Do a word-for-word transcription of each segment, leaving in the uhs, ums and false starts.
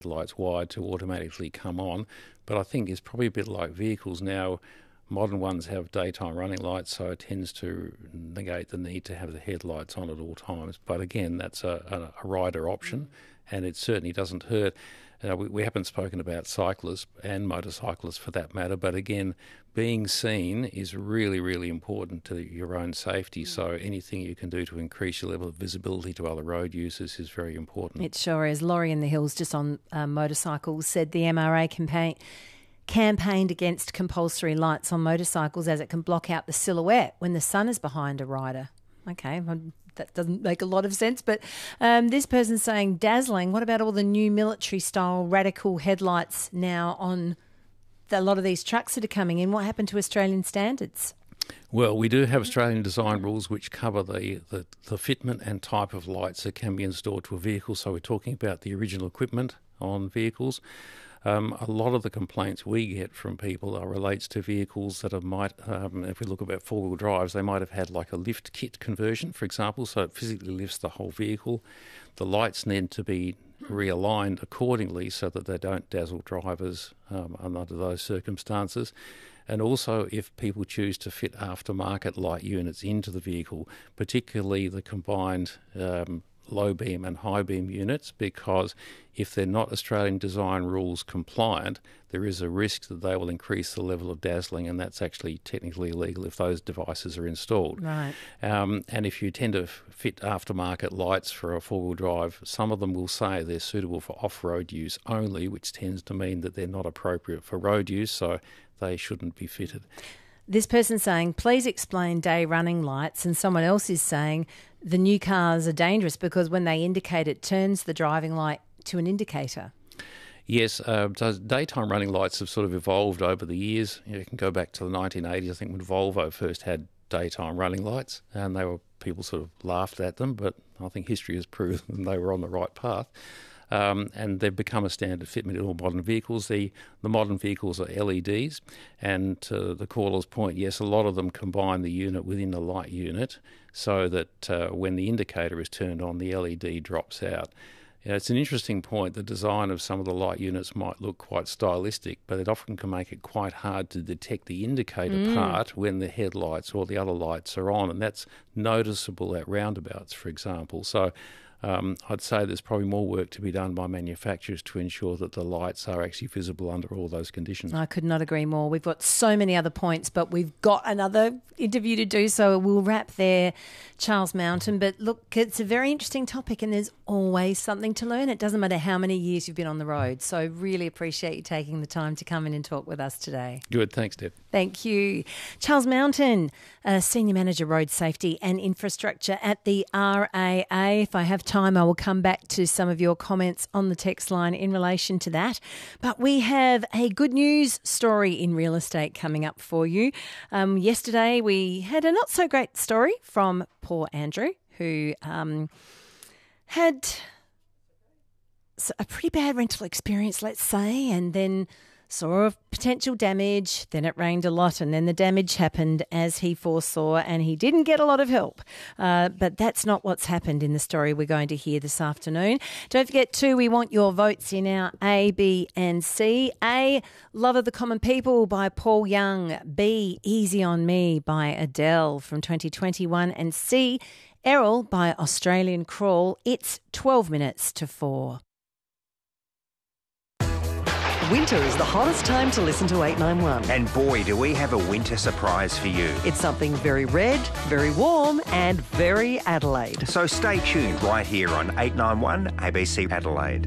lights wired to automatically come on. But I think it's probably a bit like vehicles now. Modern ones have daytime running lights, so it tends to negate the need to have the headlights on at all times. But again, that's a, a, a rider option, and it certainly doesn't hurt. Uh, we, we haven't spoken about cyclists and motorcyclists for that matter, but again, being seen is really, really important to your own safety. So anything you can do to increase your level of visibility to other road users is very important. It sure is. Laurie in the Hills, just on uh, motorcycles, said the M R A campaign campaigned against compulsory lights on motorcycles as it can block out the silhouette when the sun is behind a rider. Okay, that doesn't make a lot of sense, but um, this person's saying dazzling. What about all the new military-style radical headlights now on the, a lot of these trucks that are coming in? What happened to Australian standards? Well, we do have Australian design rules which cover the, the, the fitment and type of lights that can be installed to a vehicle. So we're talking about the original equipment on vehicles. Um, a lot of the complaints we get from people are relates to vehicles that have might, um, if we look about four-wheel drives, they might have had like a lift kit conversion, for example, so it physically lifts the whole vehicle. The lights need to be realigned accordingly so that they don't dazzle drivers um, under those circumstances. And also if people choose to fit aftermarket light units into the vehicle, particularly the combined um, low beam and high beam units, because if they're not Australian design rules compliant, there is a risk that they will increase the level of dazzling, and that's actually technically illegal if those devices are installed. Right. Um, and if you tend to fit aftermarket lights for a four-wheel drive, some of them will say they're suitable for off-road use only, which tends to mean that they're not appropriate for road use, so they shouldn't be fitted. This person's saying, please explain day running lights, and someone else is saying the new cars are dangerous because when they indicate, it turns the driving light to an indicator. Yes, uh, daytime running lights have sort of evolved over the years. You can go back to the nineteen eighties, I think, when Volvo first had daytime running lights, and they were people sort of laughed at them, but I think history has proven they were on the right path. Um, and they've become a standard fitment in all modern vehicles. The, the modern vehicles are L E Ds, and to the caller's point, yes, a lot of them combine the unit within the light unit so that uh, when the indicator is turned on, the L E D drops out. You know, it's an interesting point. The design of some of the light units might look quite stylistic, but it often can make it quite hard to detect the indicator mm. part when the headlights or the other lights are on, and that's noticeable at roundabouts, for example. So Um, I'd say there's probably more work to be done by manufacturers to ensure that the lights are actually visible under all those conditions. I could not agree more. We've got so many other points, but we've got another interview to do, so we'll wrap there, Charles Mountain. But look, it's a very interesting topic, and there's always something to learn. It doesn't matter how many years you've been on the road. So really appreciate you taking the time to come in and talk with us today. Good. Thanks, Deb. Thank you. Charles Mountain, uh, Senior Manager Road Safety and Infrastructure at the R A A. If I have time, I will come back to some of your comments on the text line in relation to that. But we have a good news story in real estate coming up for you. Um, yesterday, we had a not so great story from poor Andrew, who um, had a pretty bad rental experience, let's say, and then saw potential damage, then it rained a lot, and then the damage happened as he foresaw, and he didn't get a lot of help. Uh, but that's not what's happened in the story we're going to hear this afternoon. Don't forget, too, we want your votes in our A, B and C. A, Love of the Common People by Paul Young. B, Easy on Me by Adele from twenty twenty-one. And C, Errol by Australian Crawl. It's twelve minutes to four. Winter is the hottest time to listen to eight nine one. And boy, do we have a winter surprise for you. It's something very red, very warm and very Adelaide. So stay tuned right here on eight nine one A B C Adelaide.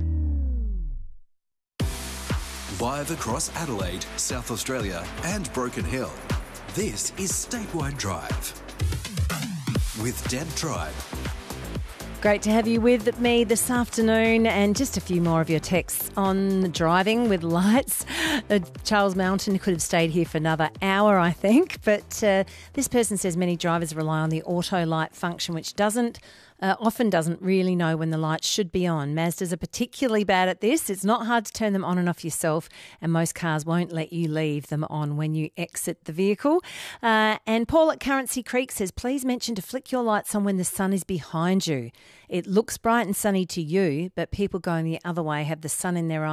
Live across Adelaide, South Australia and Broken Hill, this is Statewide Drive with Deb Tribe. Great to have you with me this afternoon, and just a few more of your texts on driving with lights. Uh, Charles Mountain could have stayed here for another hour, I think, but uh, this person says many drivers rely on the auto light function, which doesn't uh, often doesn't really know when the lights should be on. Mazdas are particularly bad at this. It's not hard to turn them on and off yourself, and most cars won't let you leave them on when you exit the vehicle. Uh, and Paul at Currency Creek says, please mention to flick your lights on when the sun is behind you. It looks bright and sunny to you, but people going the other way have the sun in their eyes